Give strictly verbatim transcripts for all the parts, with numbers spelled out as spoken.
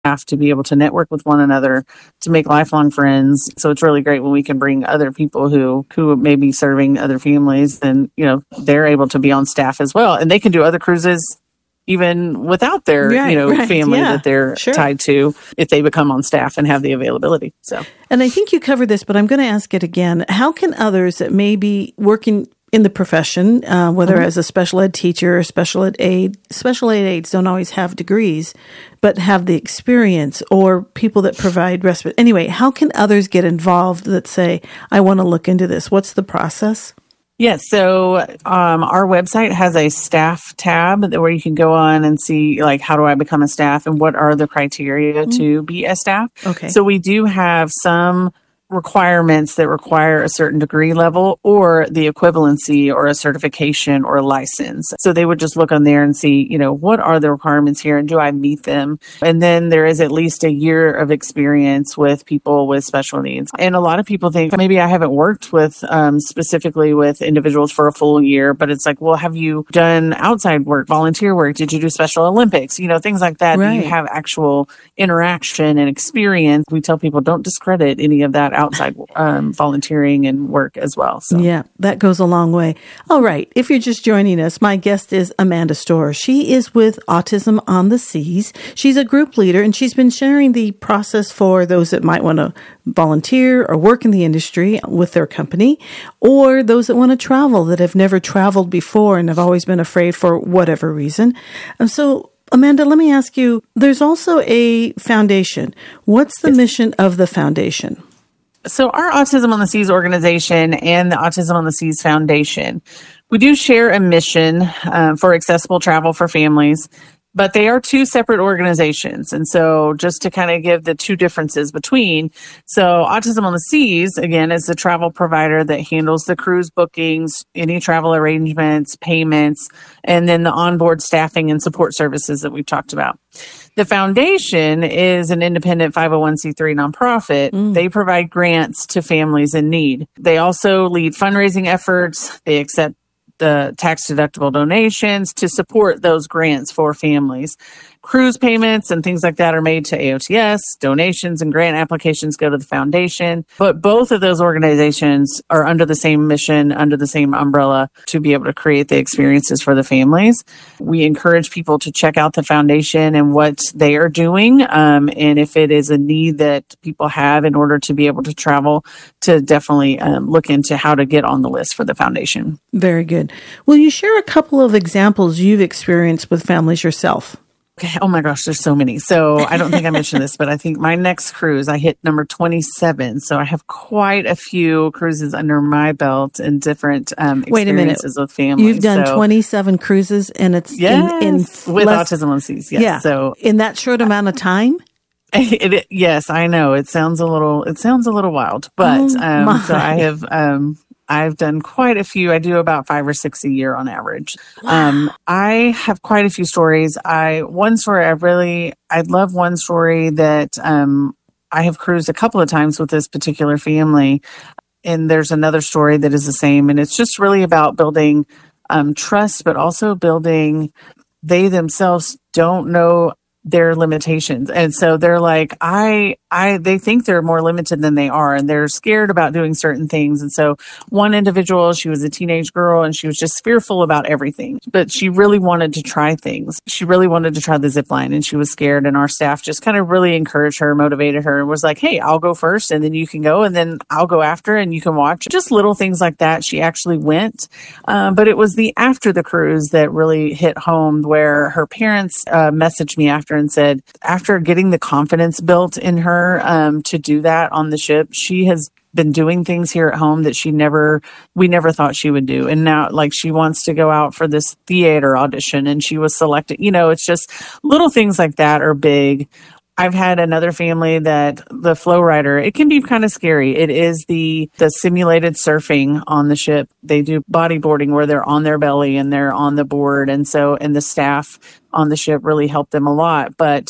staff to be able to network with one another, to make lifelong friends. So it's really great when we can bring other people who, who may be serving other families, and, you know, they're able to be on staff as well. And they can do other cruises even without their, right, you know, right. family yeah, that they're sure. tied to, if they become on staff and have the availability. So, and I think you covered this, but I'm going to ask it again. How can others that may be working in the profession, uh, whether mm-hmm. as a special ed teacher or special ed aide, special ed aides don't always have degrees, but have the experience, or people that provide respite. Anyway, how can others get involved that say, I want to look into this? What's the process? Yes. So um, our website has a staff tab where you can go on and see, like, how do I become a staff and what are the criteria mm-hmm. to be a staff. Okay. So we do have some requirements that require a certain degree level or the equivalency or a certification or a license. So they would just look on there and see, you know, what are the requirements here and do I meet them? And then there is at least a year of experience with people with special needs. And a lot of people think maybe I haven't worked with um, specifically with individuals for a full year, but it's like, well, have you done outside work, volunteer work? Did you do Special Olympics? You know, things like that. Right. Do you have actual interaction and experience? We tell people don't discredit any of that outside um, volunteering and work as well. So. Yeah, that goes a long way. All right. If you're just joining us, my guest is Amanda Storr. She is with Autism on the Seas. She's a group leader, and she's been sharing the process for those that might want to volunteer or work in the industry with their company, or those that want to travel that have never traveled before and have always been afraid for whatever reason. And so, Amanda, let me ask you, there's also a foundation. What's the yes. mission of the foundation? So our Autism on the Seas organization and the Autism on the Seas Foundation, we do share a mission uh, for accessible travel for families, but they are two separate organizations. And so just to kind of give the two differences between, so Autism on the Seas, again, is the travel provider that handles the cruise bookings, any travel arrangements, payments, and then the onboard staffing and support services that we've talked about. The foundation is an independent five oh one c three nonprofit. Mm. They provide grants to families in need. They also lead fundraising efforts. They accept the tax-deductible donations to support those grants for families. Cruise payments and things like that are made to A O T S. Donations and grant applications go to the foundation. But both of those organizations are under the same mission, under the same umbrella, to be able to create the experiences for the families. We encourage people to check out the foundation and what they are doing. Um, and if it is a need that people have in order to be able to travel, to definitely um, look into how to get on the list for the foundation. Very good. Will you share a couple of examples you've experienced with families yourself? Okay. Oh my gosh, there's so many. So I don't think I mentioned this, but I think my next cruise, I hit number twenty-seven. So I have quite a few cruises under my belt and different um, Wait a minute. experiences with families. You've done so, twenty-seven cruises, and it's yes, in, in with less, Autism on the Seas. Yes. Yeah. So in that short amount of time. It, it, yes, I know it sounds a little. It sounds a little wild, but oh, um, so I have. Um, I've done quite a few. I do about five or six a year on average. Wow. Um, I have quite a few stories. I one story I really I love one story that um, I have cruised a couple of times with this particular family, and there's another story that is the same, and it's just really about building um, trust, but also building. They themselves don't know their limitations. And so they're like, I, I, they think they're more limited than they are, and they're scared about doing certain things. And so one individual, she was a teenage girl and she was just fearful about everything, but she really wanted to try things. She really wanted to try the zip line, and she was scared. And our staff just kind of really encouraged her, motivated her, and was like, hey, I'll go first and then you can go, and then I'll go after and you can watch. Just little things like that. She actually went. Um, but it was the after the cruise that really hit home, where her parents uh, messaged me after and said, after getting the confidence built in her um, to do that on the ship, she has been doing things here at home that she never, we never thought she would do. And now, like, she wants to go out for this theater audition, and she was selected. You know, it's just little things like that are big. I've had another family that the Flow Rider, it can be kind of scary. It is the the simulated surfing on the ship. They do bodyboarding where they're on their belly and they're on the board. And so, and the staff on the ship really helped them a lot. But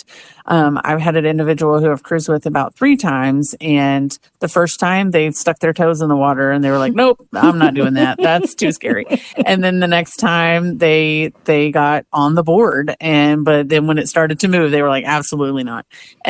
Um, I've had an individual who I've cruised with about three times, and the first time they stuck their toes in the water and they were like, nope, I'm not doing that. That's too scary. And then the next time they, they got on the board, and, but then when it started to move, they were like, absolutely not.